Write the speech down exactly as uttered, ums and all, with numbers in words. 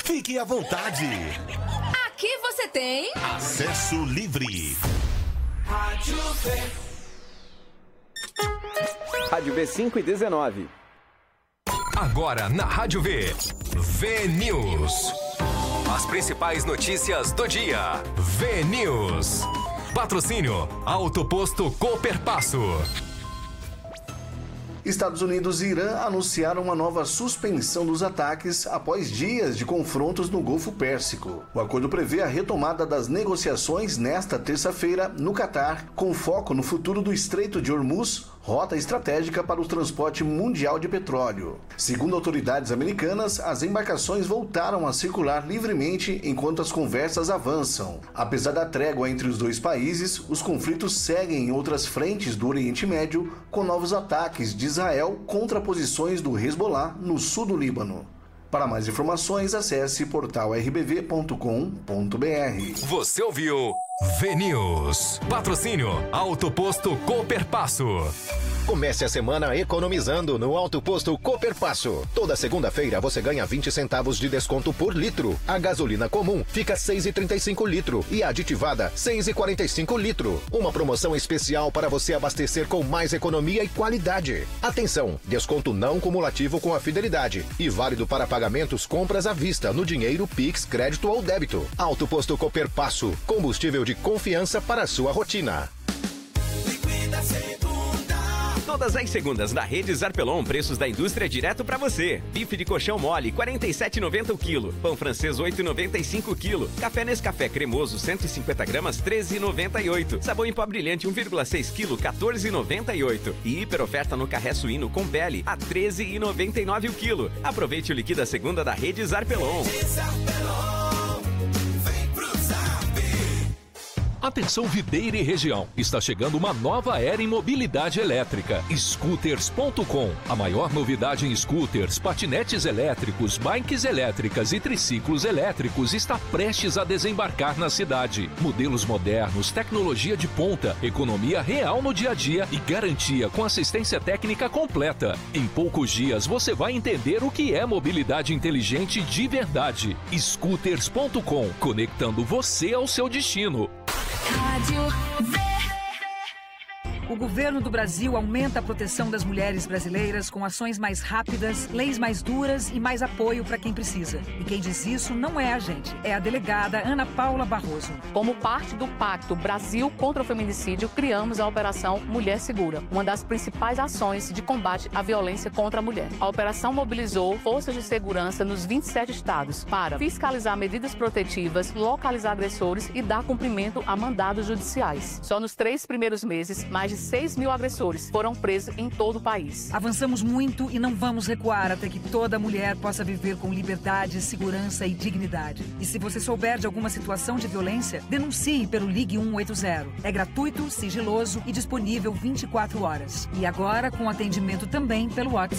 Fique à vontade. Aqui você tem acesso livre. Rádio V. Rádio V cinco e dezenove. Agora na Rádio V. V News. As principais notícias do dia. V News. Patrocínio Auto Posto Cooperpasso. Estados Unidos e Irã anunciaram uma nova suspensão dos ataques após dias de confrontos no Golfo Pérsico. O acordo prevê a retomada das negociações nesta terça-feira no Catar, com foco no futuro do Estreito de Hormuz, rota estratégica para o transporte mundial de petróleo. Segundo autoridades americanas, as embarcações voltaram a circular livremente enquanto as conversas avançam. Apesar da trégua entre os dois países, os conflitos seguem em outras frentes do Oriente Médio, com novos ataques de Israel contra posições do Hezbollah no sul do Líbano. Para mais informações, acesse portal r b v ponto com ponto b r. Você ouviu V News. Patrocínio Auto Posto Cooperpasso. Comece a semana economizando no Auto Posto Cooperpasso. Toda segunda-feira você ganha vinte centavos de desconto por litro. A gasolina comum fica seis reais e trinta e cinco litro e a aditivada seis reais e quarenta e cinco litro. Uma promoção especial para você abastecer com mais economia e qualidade. Atenção, desconto não cumulativo com a fidelidade e válido para pagamentos compras à vista no dinheiro, Pix, crédito ou débito. Auto Posto Cooperpasso, combustível de confiança para a sua rotina. Liquida segunda. Todas as segundas na Rede Zarpelon, preços da indústria direto pra você. Bife de colchão mole, quarenta e sete reais e noventa centavos o quilo. Pão francês, oito reais e noventa e cinco centavos o quilo. Café Nescafé cremoso, cento e cinquenta gramas, treze reais e noventa e oito centavos. Sabão em pó brilhante, um vírgula seis quilos, quatorze reais e noventa e oito centavos. E hiper oferta no carré suíno com pele, a treze reais e noventa e nove centavos o quilo. Aproveite o liquida segunda da Rede Zarpelon. Rede Zarpelon. Atenção Videira e região, está chegando uma nova era em mobilidade elétrica, scooters ponto com. A maior novidade em scooters, patinetes elétricos, bikes elétricas e triciclos elétricos está prestes a desembarcar na cidade. Modelos modernos, tecnologia de ponta, economia real no dia a dia e garantia com assistência técnica completa. Em poucos dias você vai entender o que é mobilidade inteligente de verdade. scooters ponto com, conectando você ao seu destino. Rádio V. O governo do Brasil aumenta a proteção das mulheres brasileiras com ações mais rápidas, leis mais duras e mais apoio para quem precisa. E quem diz isso não é a gente, é a delegada Ana Paula Barroso. Como parte do Pacto Brasil contra o Feminicídio, criamos a Operação Mulher Segura, uma das principais ações de combate à violência contra a mulher. A operação mobilizou forças de segurança nos vinte e sete estados para fiscalizar medidas protetivas, localizar agressores e dar cumprimento a mandados judiciais. Só nos três primeiros meses, mais de seis mil agressores foram presos em todo o país. Avançamos muito e não vamos recuar até que toda mulher possa viver com liberdade, segurança e dignidade. E se você souber de alguma situação de violência, denuncie pelo Ligue um oito zero. É gratuito, sigiloso e disponível vinte e quatro horas. E agora com atendimento também pelo WhatsApp.